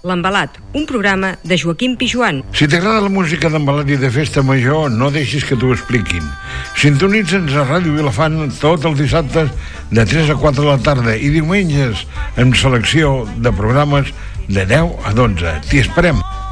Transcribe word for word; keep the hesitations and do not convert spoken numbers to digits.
L'Envelat, un programa de Joaquim Pijuan. Si t'agrada la música d'envelat i de festa major, no deixis que t'ho expliquin. Sintonitza'ns a Ràdio Vilafant tots els dissabtes de tres a quatre de la tarda i diumenges amb selecció de programes de deu a dotze. T'hi esperem.